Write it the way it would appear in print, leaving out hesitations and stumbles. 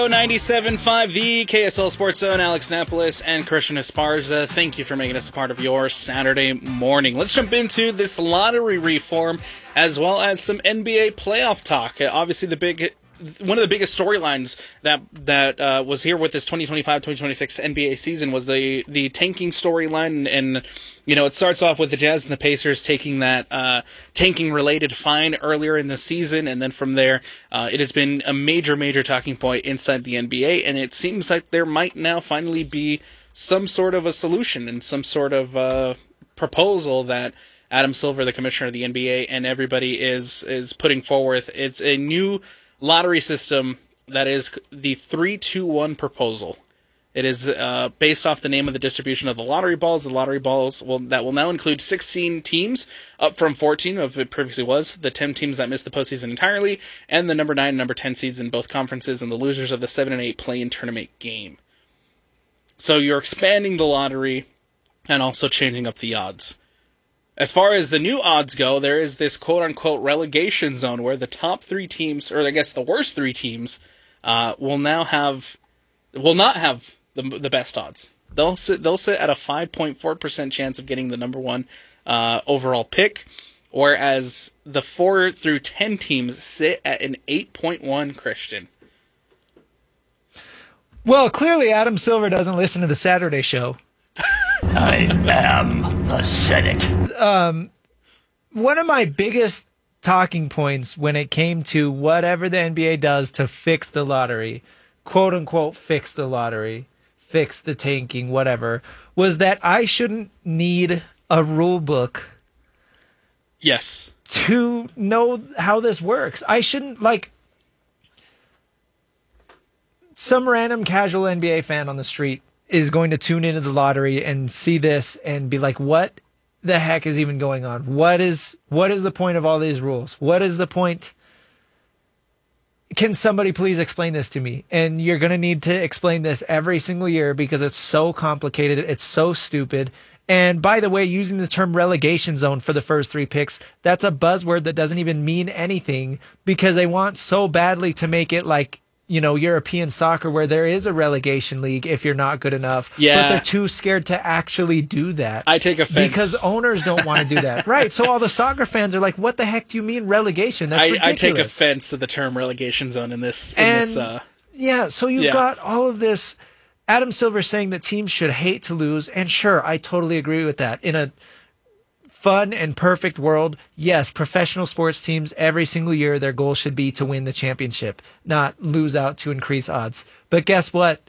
97.5, the KSL Sports Zone. Alex Napolis and Christian Esparza. Thank you for making us a part of your Saturday morning. Let's jump into this lottery reform as well as some NBA playoff talk. Obviously, one of the biggest storylines that was here with this 2025-2026 NBA season was the tanking storyline, and it starts off with the Jazz and the Pacers taking that tanking related fine earlier in the season, and then from there it has been a major talking point inside the NBA, and it seems like there might now finally be some sort of a solution and some sort of proposal that Adam Silver, the commissioner of the NBA, and everybody is putting forth. It's a new lottery system that is the 3-2-1 proposal. It is based off the name of the distribution of the lottery balls. The lottery balls that will now include 16 teams, up from 14 of it previously was. The 10 teams that missed the postseason entirely, and the number 9 and number 10 seeds in both conferences, and the losers of the 7 and 8 play-in tournament game. So you're expanding the lottery and also changing up the odds. As far as the new odds go, there is this quote-unquote relegation zone where the top 3 teams, or I guess the worst 3 teams, will not have the best odds. They'll sit at a 5.4% chance of getting the number 1 overall pick, whereas the 4 through 10 teams sit at an 8.1, Christian. Well, clearly Adam Silver doesn't listen to the Saturday show. I am the Senate. One of my biggest talking points when it came to whatever the NBA does to fix the lottery, quote unquote, fix the lottery, fix the tanking, whatever, was that I shouldn't need a rule book. Yes. To know how this works. I shouldn't, some random casual NBA fan on the street is going to tune into the lottery and see this and be like, what the heck is even going on? What is the point of all these rules? What is the point? Can somebody please explain this to me? And you're going to need to explain this every single year because it's so complicated. It's so stupid. And by the way, using the term relegation zone for the first 3 picks, that's a buzzword that doesn't even mean anything because they want so badly to make it like, European soccer where there is a relegation league if you're not good enough. Yeah. But they're too scared to actually do that. I take offense. Because owners don't want to do that. Right. So all the soccer fans are like, what the heck do you mean relegation? That's ridiculous. I take offense to the term relegation zone in this. Yeah, so you've got all of this. Adam Silver saying that teams should hate to lose. And sure, I totally agree with that. In a fun and perfect world, yes, professional sports teams, every single year, their goal should be to win the championship, not lose out to increase odds. But guess what?